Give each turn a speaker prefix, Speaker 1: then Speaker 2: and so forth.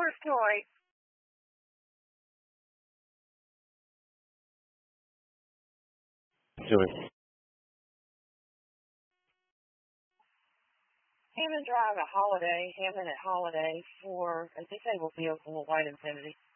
Speaker 1: Where's Toy?
Speaker 2: Joey.
Speaker 1: Hammond Drive at Holiday, Hammond at Holiday for a disabled vehicle, a white Infiniti.